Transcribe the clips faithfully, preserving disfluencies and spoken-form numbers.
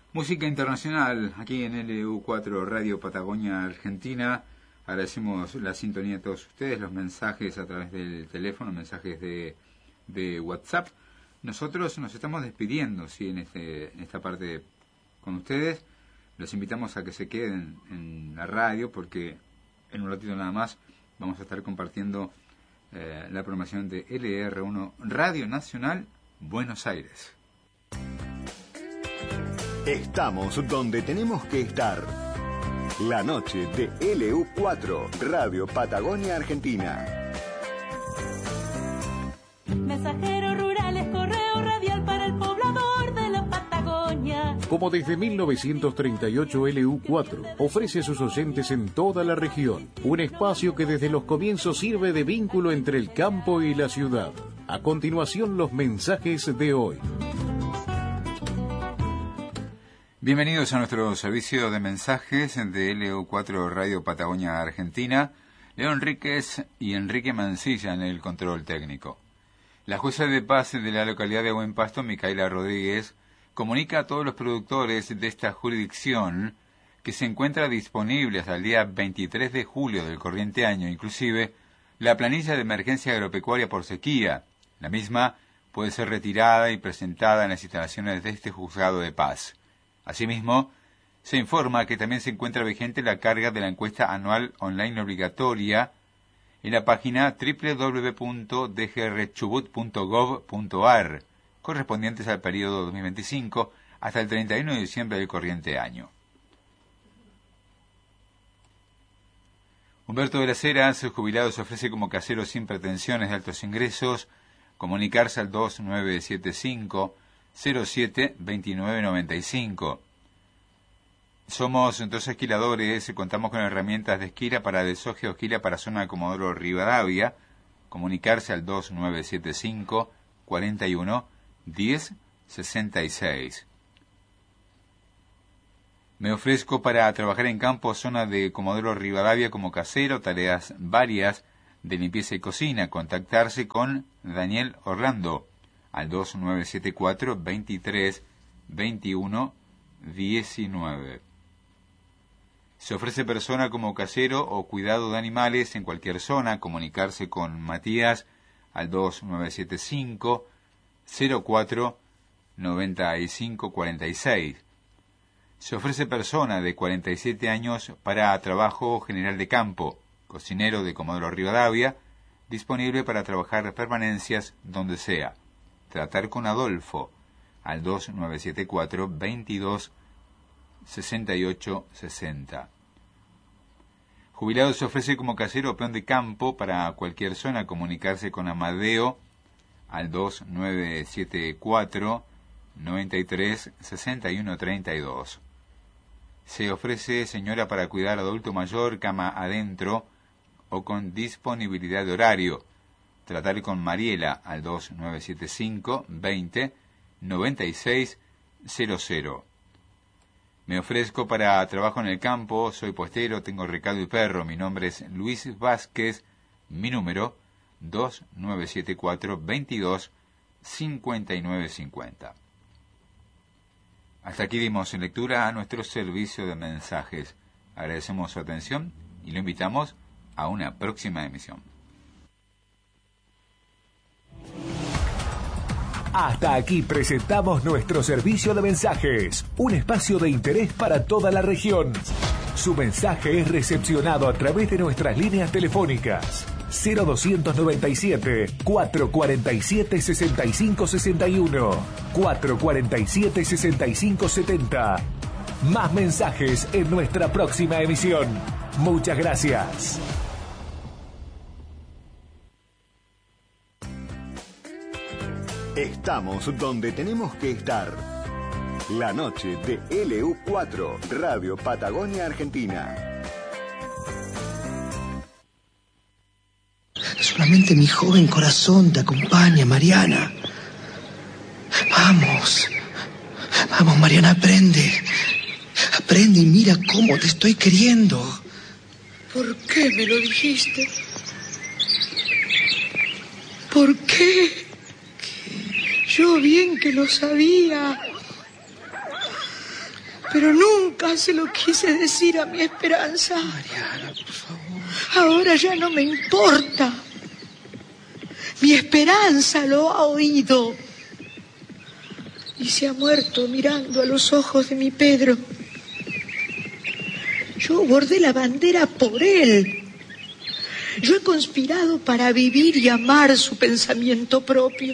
Música internacional, aquí en L U cuatro Radio Patagonia Argentina. Agradecemos la sintonía de todos ustedes, los mensajes a través del teléfono, mensajes de, de WhatsApp. Nosotros nos estamos despidiendo, sí, en, este, en esta parte con ustedes. Los invitamos a que se queden en la radio porque en un ratito nada más vamos a estar compartiendo eh, la programación de L R uno Radio Nacional Buenos Aires. Estamos donde tenemos que estar. La noche de L U cuatro, Radio Patagonia Argentina. Mensajeros rurales, correo radial para el poblador de la Patagonia. Como desde mil novecientos treinta y ocho, L U cuatro ofrece a sus oyentes en toda la región un espacio que desde los comienzos sirve de vínculo entre el campo y la ciudad. A continuación, los mensajes de hoy. Bienvenidos a nuestro servicio de mensajes de L U cuatro Radio Patagonia Argentina. León Enríquez y Enrique Mancilla en el control técnico. La jueza de paz de la localidad de Buen Pasto, Micaela Rodríguez, comunica a todos los productores de esta jurisdicción que se encuentra disponible hasta el día veintitrés de julio del corriente año, inclusive, la planilla de emergencia agropecuaria por sequía. La misma puede ser retirada y presentada en las instalaciones de este juzgado de paz. Asimismo, se informa que también se encuentra vigente la carga de la encuesta anual online obligatoria en la página doble u doble u doble u punto d g r chubut punto gov punto a r, correspondientes al periodo dos mil veinticinco hasta el treinta y uno de diciembre del corriente año. Humberto de las Heras, jubilado, se ofrece como casero sin pretensiones de altos ingresos. Comunicarse al dos nueve siete cinco cero siete veintinueve noventa y cinco. Somos dos esquiladores, contamos con herramientas de esquila para desoje o esquila para zona de Comodoro Rivadavia. Comunicarse al dos nueve siete cinco cuarenta y uno diez sesenta y seis. Me ofrezco para trabajar en campo, zona de Comodoro Rivadavia como casero, tareas varias de limpieza y cocina. Contactarse con Daniel Orlando al dos nueve siete cuatro veintitrés veintiuno diecinueve. Se ofrece persona como casero o cuidado de animales en cualquier zona. Comunicarse con Matías al dos nueve siete cinco cero cuatro noventa y cinco cuarenta y seis. Se ofrece persona de cuarenta y siete años para trabajo general de campo, cocinero de Comodoro Rivadavia, disponible para trabajar permanencias donde sea. Tratar con Adolfo al dos nueve siete cuatro veintidós sesenta y ocho sesenta. Jubilado se ofrece como casero o peón de campo para cualquier zona. Comunicarse con Amadeo al dos nueve siete cuatro noventa y tres sesenta y uno treinta y dos. Se ofrece señora para cuidar adulto mayor, cama adentro o con disponibilidad de horario. Tratar con Mariela al dos nueve siete cinco veinte noventa y seis cero cero. Me ofrezco para trabajo en el campo, soy postero, tengo recado y perro. Mi nombre es Luis Vázquez, mi número dos nueve siete cuatro veintidós cincuenta y nueve cincuenta. Hasta aquí dimos en lectura a nuestro servicio de mensajes. Agradecemos su atención y lo invitamos a una próxima emisión. Hasta aquí presentamos nuestro servicio de mensajes, un espacio de interés para toda la región. Su mensaje es recepcionado a través de nuestras líneas telefónicas cero dos nueve siete cuatro cuatro siete seis cinco seis uno, cuatro cuatro siete seis cinco siete cero. Más mensajes en nuestra próxima emisión. Muchas gracias. Estamos donde tenemos que estar. La noche de L U cuatro, Radio Patagonia Argentina. Solamente mi joven corazón te acompaña, Mariana. Vamos. Vamos, Mariana, aprende. Aprende y mira cómo te estoy queriendo. ¿Por qué me lo dijiste? ¿Por qué? Yo bien que lo sabía. Pero nunca se lo quise decir a mi Esperanza. Mariana, por favor. Ahora ya no me importa. Mi Esperanza lo ha oído. Y se ha muerto mirando a los ojos de mi Pedro. Yo bordé la bandera por él. Yo he conspirado para vivir y amar su pensamiento propio.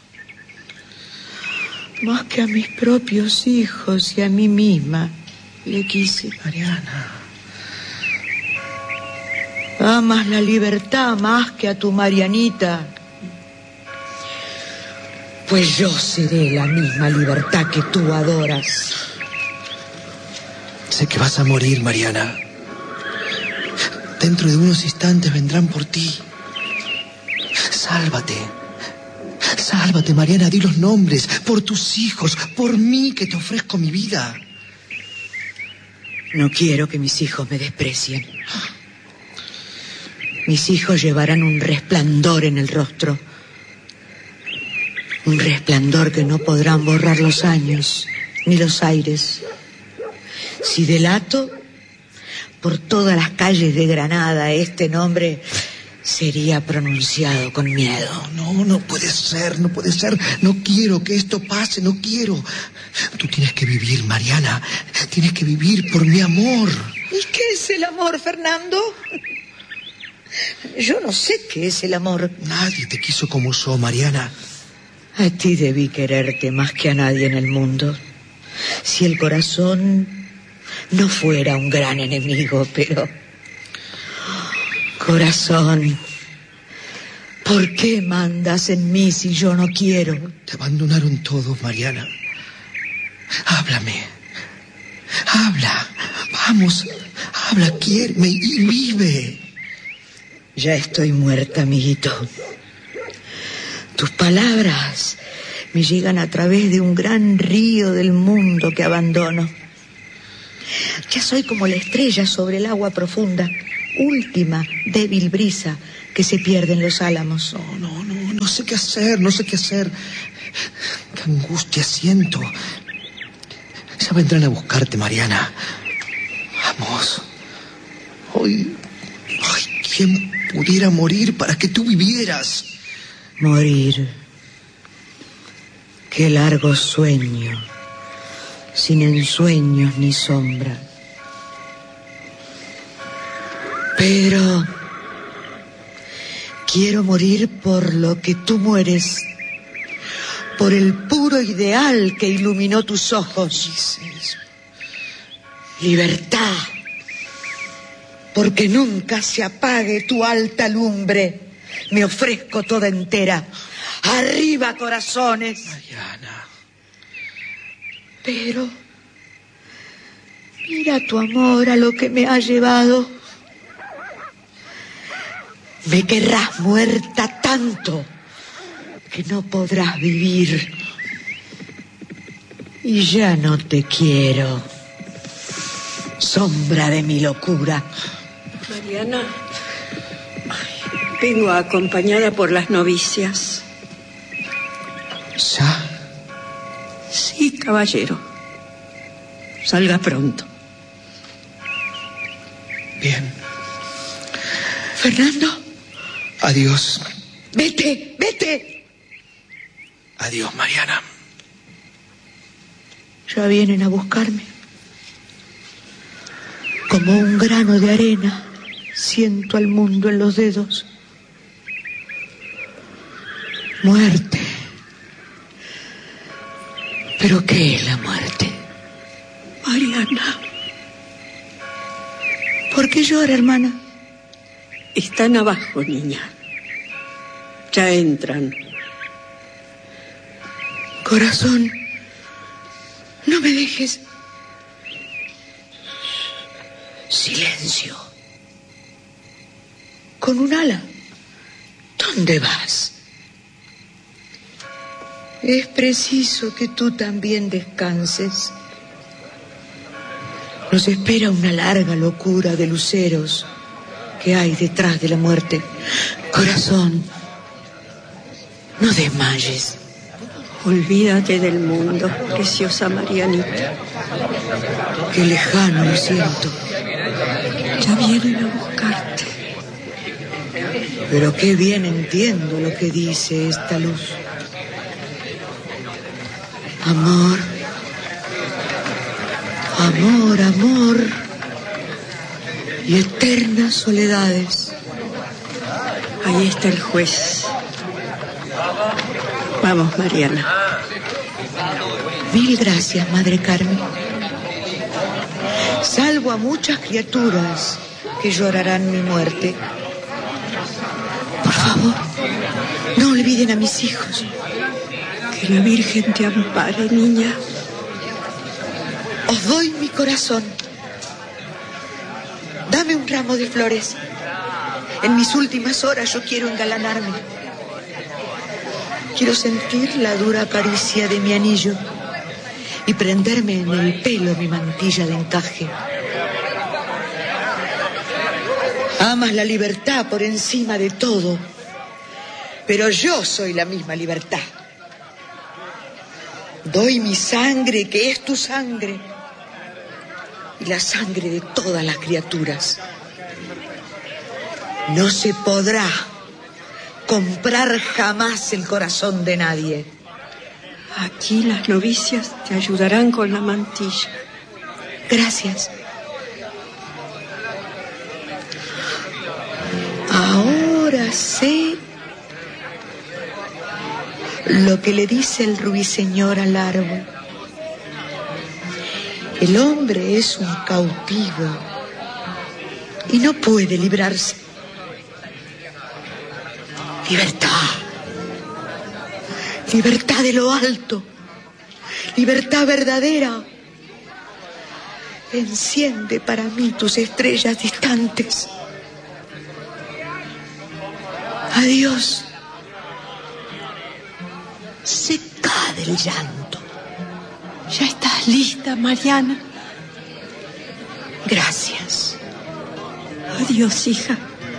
Más que a mis propios hijos y a mí misma le quise. Mariana. Amas la libertad más que a tu Marianita. Pues yo seré la misma libertad que tú adoras. Sé que vas a morir, Mariana. Dentro de unos instantes vendrán por ti. Sálvate. Sálvate, Mariana, di los nombres. Por tus hijos, por mí, que te ofrezco mi vida. No quiero que mis hijos me desprecien. Mis hijos llevarán un resplandor en el rostro. Un resplandor que no podrán borrar los años, ni los aires. Si delato, por todas las calles de Granada este nombre sería pronunciado con miedo. No, no, no puede ser, no puede ser. No quiero que esto pase, no quiero. Tú tienes que vivir, Mariana. Tienes que vivir por mi amor. ¿Y qué es el amor, Fernando? Yo no sé qué es el amor. Nadie te quiso como yo, Mariana. A ti debí quererte más que a nadie en el mundo. Si el corazón no fuera un gran enemigo, pero... Corazón, ¿por qué mandas en mí si yo no quiero? Te abandonaron todos, Mariana. Háblame. Habla. Vamos. Habla, quiéreme y vive. Ya estoy muerta, amiguito. Tus palabras me llegan a través de un gran río del mundo que abandono. Ya soy como la estrella sobre el agua profunda, última, débil brisa que se pierde en los álamos. No, no, no, no sé qué hacer, no sé qué hacer. Qué angustia siento. Ya vendrán a buscarte, Mariana. Vamos. Hoy, ay, ¿quién pudiera morir para que tú vivieras? Morir. Qué largo sueño, sin ensueños ni sombra. Pero quiero morir por lo que tú mueres, por el puro ideal que iluminó tus ojos. Libertad, porque nunca se apague tu alta lumbre. Me ofrezco toda entera. ¡Arriba, corazones! Mariana. Pero mira tu amor a lo que me ha llevado. Me querrás muerta tanto que no podrás vivir. Y ya no te quiero. Sombra de mi locura. Mariana, vengo acompañada por las novicias. ¿Ya? Sí, caballero. Salga pronto. Bien. Fernando. Adiós. Vete, vete. Adiós, Mariana. Ya vienen a buscarme. Como un grano de arena, siento al mundo en los dedos. Muerte. ¿Pero qué es la muerte? Mariana. ¿Por qué llora, hermana? Están abajo, niña. Ya entran. Corazón, no me dejes. Silencio. Con un ala. ¿Dónde vas? Es preciso que tú también descanses. Nos espera una larga locura de luceros que hay detrás de la muerte. Corazón, no desmayes. Olvídate del mundo, preciosa Marianita. Qué lejano lo siento. Ya vienen a buscarte. Pero qué bien entiendo lo que dice esta luz. Amor, amor, amor y eternas soledades. Ahí está el juez. Vamos, Mariana. Mil gracias, Madre Carmen. Salvo a muchas criaturas que llorarán mi muerte. Por favor, no olviden a mis hijos. Que la Virgen te ampare, niña. Os doy mi corazón. Dame un ramo de flores. En mis últimas horas yo quiero engalanarme. Quiero sentir la dura caricia de mi anillo y prenderme en el pelo mi mantilla de encaje. Amas la libertad por encima de todo, pero yo soy la misma libertad. Doy mi sangre, que es tu sangre, y la sangre de todas las criaturas. No se podrá comprar jamás el corazón de nadie. Aquí las novicias te ayudarán con la mantilla. Gracias. Ahora sé lo que le dice el ruiseñor al árbol. El hombre es un cautivo y no puede librarse. Libertad. Libertad de lo alto. Libertad verdadera. Enciende para mí tus estrellas distantes. Adiós. Seca del llanto. Ya estás lista, Mariana. Gracias. Adiós, hija.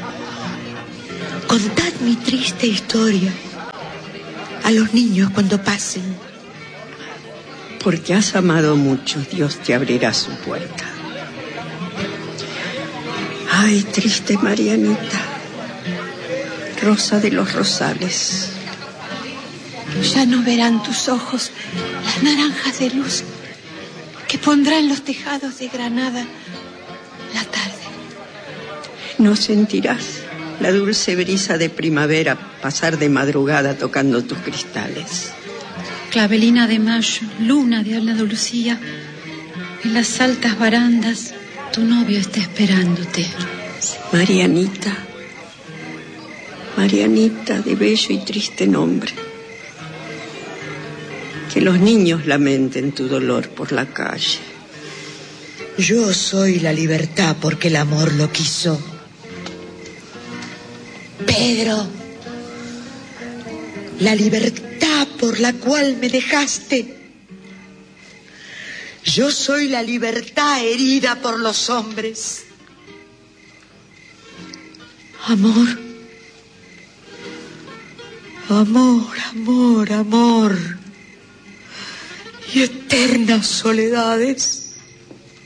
Contad mi triste historia a los niños cuando pasen. Porque has amado mucho, Dios te abrirá su puerta. Ay, triste Marianita, rosa de los rosales. Ya no verán tus ojos las naranjas de luz que pondrán los tejados de Granada la tarde. No sentirás la dulce brisa de primavera pasar de madrugada tocando tus cristales. Clavelina de mayo, luna de Andalucía, en las altas barandas tu novio está esperándote. Marianita, Marianita de bello y triste nombre. Que los niños lamenten tu dolor por la calle. Yo soy la libertad porque el amor lo quiso. Pedro, la libertad por la cual me dejaste. Yo soy la libertad herida por los hombres. Amor, amor, amor, amor y eternas soledades.